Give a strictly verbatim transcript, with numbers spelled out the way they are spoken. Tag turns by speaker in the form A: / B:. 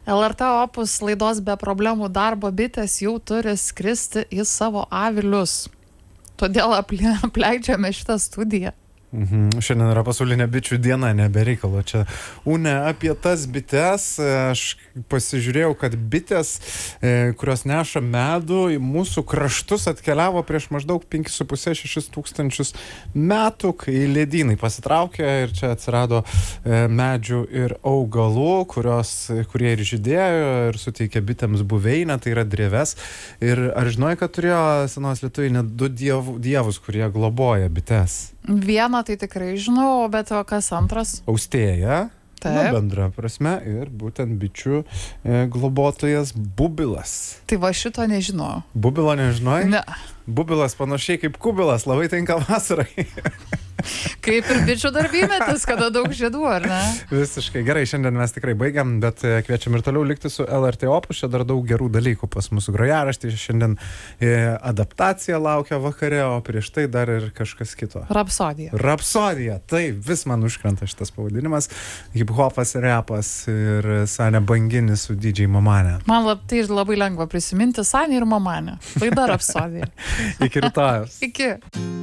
A: L R T Opus laidos Be problemų darbo bitės jau turi skristi į savo avilius. Todėl aple- apleidžiame šitą studiją.
B: Mhm. Šiandien yra pasaulinė bičių diena, nebereikalo. Čia Une apie tas bites. Aš pasižiūrėjau, kad bitės, e, kurios neša medų, į mūsų kraštus atkeliavo prieš maždaug penkis su puse šešis tūkstančius metų, kai ledynai pasitraukė ir čia atsirado e, medžių ir augalų, kurios, kurie ir žydėjo ir suteikė bitėms buveinę, tai yra dreves. Ir ar žinojai, kad turėjo senos lietuviai net du diev, dievus, kurie globoja bites?
A: Vieną tai tikrai žinau, bet o kas antras?
B: Austėja,
A: Taip.
B: na, bendra prasme, ir būtent bičių e, globotojas Bubilas.
A: Tai va šito nežinau.
B: Bubilo nežinoj?
A: Ne.
B: Bubilas panašiai kaip kubilas, labai tinka vasarai.
A: Kaip ir bičių darbymetis, kada daug žiedų, ar ne?
B: Visiškai gerai, šiandien mes tikrai baigiam, bet e, kviečiam ir toliau likti su L R T Opus, čia dar daug gerų dalykų pas mūsų grojaraštį. Šiandien e, adaptacija laukia vakare, o prieš tai dar ir kažkas kito.
A: Rapsodija.
B: Rapsodija, tai vis man užkrenta šitas pavadinimas. Hip-hopas, repas ir Sanė Banginis su D J Mamanė.
A: Man lab, tai labai lengva prisiminti Sanį ir Mamanę. Laida Rapsodija.
B: Iki rytojus.
A: Iki.